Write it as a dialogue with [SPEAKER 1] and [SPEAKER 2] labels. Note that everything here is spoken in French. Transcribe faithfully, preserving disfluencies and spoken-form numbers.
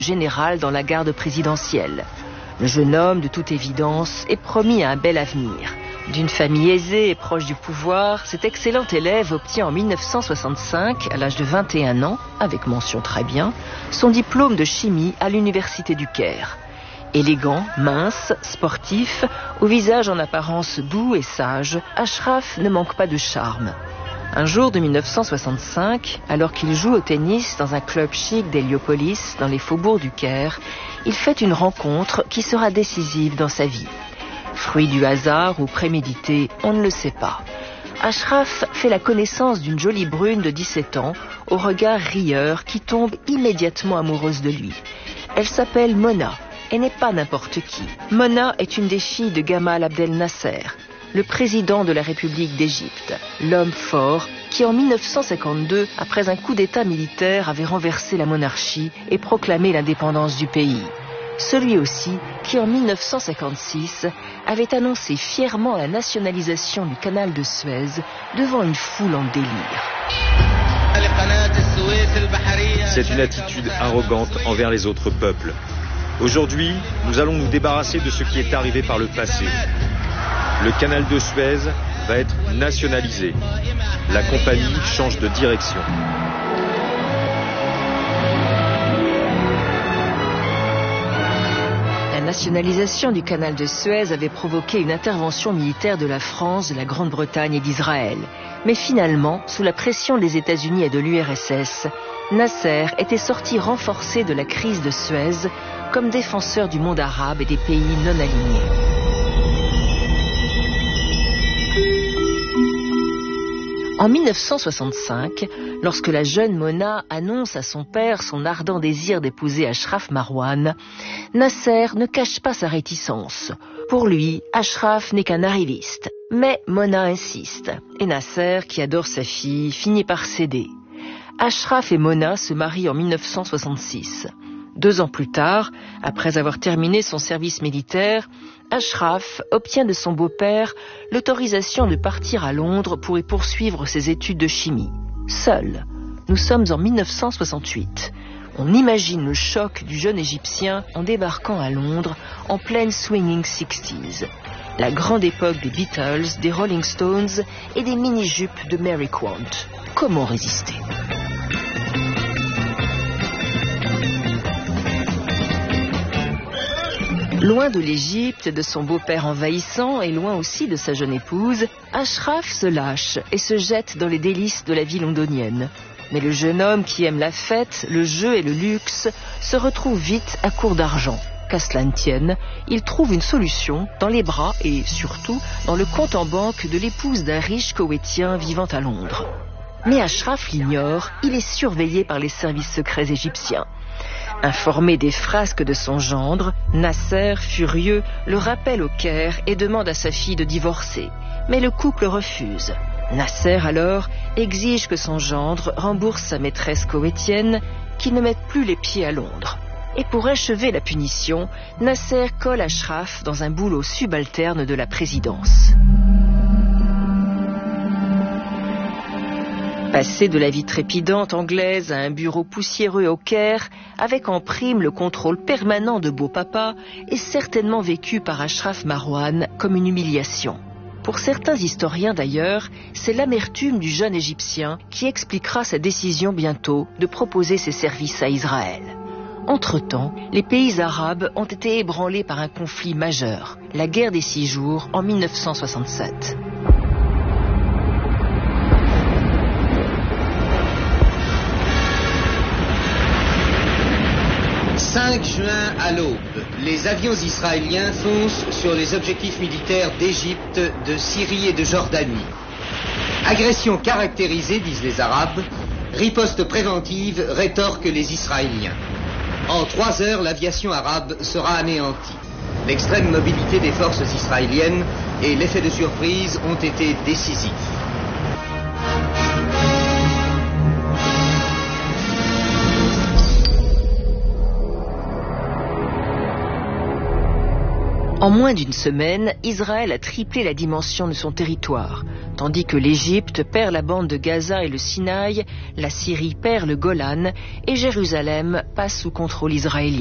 [SPEAKER 1] général dans la garde présidentielle. Le jeune homme, de toute évidence, est promis à un bel avenir. D'une famille aisée et proche du pouvoir, cet excellent élève obtient en mille neuf cent soixante-cinq, à l'âge de vingt et un ans, avec mention très bien, son diplôme de chimie à l'université du Caire. Élégant, mince, sportif, au visage en apparence doux et sage, Ashraf ne manque pas de charme. Un jour de mille neuf cent soixante-cinq, alors qu'il joue au tennis dans un club chic d'Héliopolis, dans les faubourgs du Caire, il fait une rencontre qui sera décisive dans sa vie. Fruit du hasard ou prémédité, on ne le sait pas. Ashraf fait la connaissance d'une jolie brune de dix-sept ans, au regard rieur, qui tombe immédiatement amoureuse de lui. Elle s'appelle Mona, et n'est pas n'importe qui. Mona est une des filles de Gamal Abdel Nasser, le président de la République d'Égypte, l'homme fort qui en mille neuf cent cinquante-deux, après un coup d'état militaire, avait renversé la monarchie et proclamé l'indépendance du pays. Celui aussi qui en mille neuf cent cinquante-six avait annoncé fièrement la nationalisation du canal de Suez devant une foule en délire.
[SPEAKER 2] C'est une attitude arrogante envers les autres peuples. Aujourd'hui, nous allons nous débarrasser de ce qui est arrivé par le passé. Le canal de Suez va être nationalisé. La compagnie change de direction.
[SPEAKER 1] La nationalisation du canal de Suez avait provoqué une intervention militaire de la France, de la Grande-Bretagne et d'Israël. Mais finalement, sous la pression des États-Unis et de l'U R S S, Nasser était sorti renforcé de la crise de Suez comme défenseur du monde arabe et des pays non alignés. En mille neuf cent soixante-cinq, lorsque la jeune Mona annonce à son père son ardent désir d'épouser Ashraf Marwan, Nasser ne cache pas sa réticence. Pour lui, Ashraf n'est qu'un arriviste. Mais Mona insiste, et Nasser, qui adore sa fille, finit par céder. Ashraf et Mona se marient en mille neuf cent soixante-six. Deux ans plus tard, après avoir terminé son service militaire, Ashraf obtient de son beau-père l'autorisation de partir à Londres pour y poursuivre ses études de chimie. Seul. Nous sommes en mille neuf cent soixante-huit. On imagine le choc du jeune Égyptien en débarquant à Londres en pleine swinging sixties. La grande époque des Beatles, des Rolling Stones et des mini-jupes de Mary Quant. Comment résister ? Loin de l'Égypte, de son beau-père envahissant et loin aussi de sa jeune épouse, Ashraf se lâche et se jette dans les délices de la vie londonienne. Mais le jeune homme qui aime la fête, le jeu et le luxe se retrouve vite à court d'argent. Qu'à cela ne tienne, il trouve une solution dans les bras et surtout dans le compte en banque de l'épouse d'un riche Koweïtien vivant à Londres. Mais Ashraf l'ignore, il est surveillé par les services secrets égyptiens. Informé des frasques de son gendre, Nasser, furieux, le rappelle au Caire et demande à sa fille de divorcer. Mais le couple refuse. Nasser, alors, exige que son gendre rembourse sa maîtresse koweïtienne, qui ne mette plus les pieds à Londres. Et pour achever la punition, Nasser colle Ashraf dans un boulot subalterne de la présidence. Passer de la vie trépidante anglaise à un bureau poussiéreux au Caire, avec en prime le contrôle permanent de beau papa, est certainement vécu par Ashraf Marwan comme une humiliation. Pour certains historiens d'ailleurs, c'est l'amertume du jeune Égyptien qui expliquera sa décision bientôt de proposer ses services à Israël. Entre-temps, les pays arabes ont été ébranlés par un conflit majeur, la guerre des Six Jours en mille neuf cent soixante-sept.
[SPEAKER 3] cinq juin à l'aube, les avions israéliens foncent sur les objectifs militaires d'Égypte, de Syrie et de Jordanie. Agression caractérisée, disent les Arabes, riposte préventive, rétorquent les Israéliens. En trois heures, l'aviation arabe sera anéantie. L'extrême mobilité des forces israéliennes et l'effet de surprise ont été décisifs.
[SPEAKER 1] En moins d'une semaine, Israël a triplé la dimension de son territoire. Tandis que l'Égypte perd la bande de Gaza et le Sinaï, la Syrie perd le Golan et Jérusalem passe sous contrôle israélien.